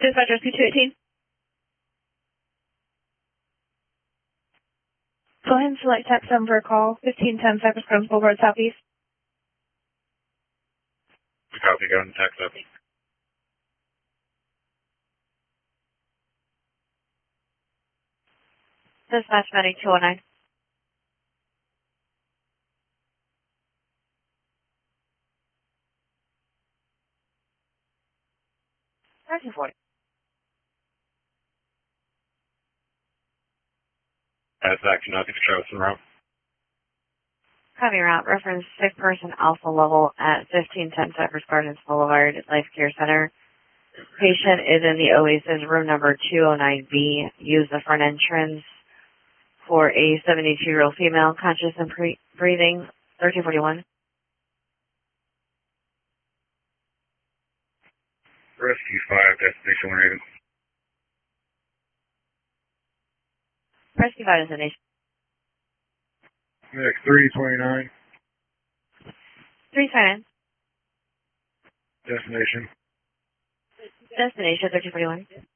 Dispatcher P218. Go ahead and select tax number a call, 1510 Cypress Groves Boulevard Southeast. Copy, go ahead and tax up. Dispatch Medic 209. $13.40. That's action, nothing for Charleston route. Copy route. Reference sick person alpha level at 1510 Cypress Gardens Boulevard Life Care Center. Patient is in the Oasis room number 209B. Use the front entrance for a 72-year-old female, conscious and breathing. 1341. Rescue 5, destination 1 Rescue 5 destination. Next 329, 329. destination. Destination 1341.